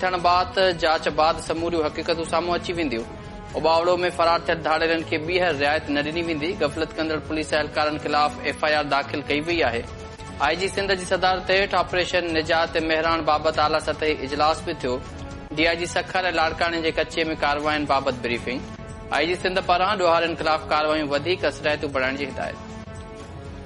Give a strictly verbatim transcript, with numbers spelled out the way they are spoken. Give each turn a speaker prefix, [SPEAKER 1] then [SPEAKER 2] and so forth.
[SPEAKER 1] थियण बाद जांच बाद समूरियूं हक़ीक़तूं साम्हूं अची वेंदियूं। उबावड़ो में फरार थियल धाड़ेलनि खे ॿीहर रिआयत न ॾिनी वेंदी। गफ़लत कंदड़ पुलिस एहलकारनि ख़िलाफ़ एफआईआर दाख़िल कई वई आहे। आईजी सिंध जी सदारत हेठि ऑपरेशन निजात मेहरान बाबति आला सतही इजलास बि थियो। डीआईजी सखर ऐं लाड़काणे जे कचे में कार्रवाइनि बाबति ब्रीफिंग। आईजी सिंध पारां ॾोहारियुनि ख़िलाफ़ कार्रवाइयूं वधीक असराइतूं बढ़ाइण जी हिदायत।